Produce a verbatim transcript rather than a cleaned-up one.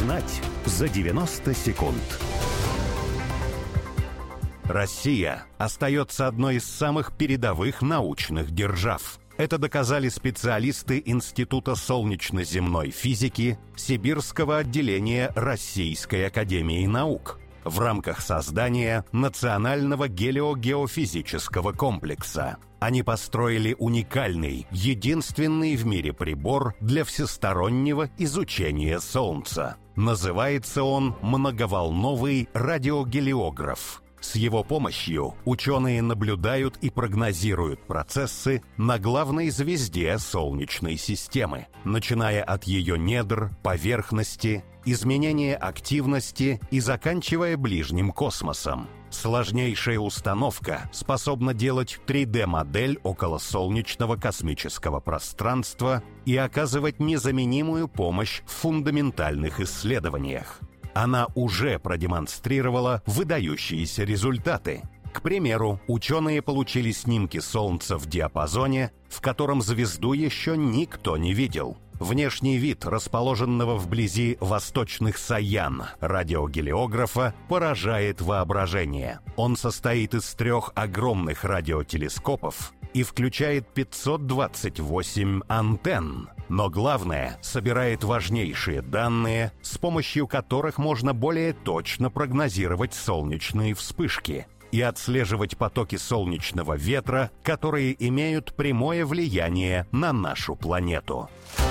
Узнать за девяносто секунд. Россия остается одной из самых передовых научных держав. Это доказали специалисты Института солнечно-земной физики Сибирского отделения Российской академии наук в рамках создания Национального гелиогеофизического комплекса. Они построили уникальный, единственный в мире прибор для всестороннего изучения Солнца. Называется он многоволновый радиогелиограф. С его помощью ученые наблюдают и прогнозируют процессы на главной звезде Солнечной системы, начиная от ее недр, поверхности, изменения активности и заканчивая ближним космосом. Сложнейшая установка способна делать три дэ-модель околосолнечного космического пространства и оказывать незаменимую помощь в фундаментальных исследованиях. Она уже продемонстрировала выдающиеся результаты. К примеру, ученые получили снимки Солнца в диапазоне, в котором звезду еще никто не видел. Внешний вид расположенного вблизи восточных Саян радиогелиографа поражает воображение. Он состоит из трех огромных радиотелескопов и включает пятьсот двадцать восемь антенн. Но главное, собирает важнейшие данные, с помощью которых можно более точно прогнозировать солнечные вспышки и отслеживать потоки солнечного ветра, которые имеют прямое влияние на нашу планету.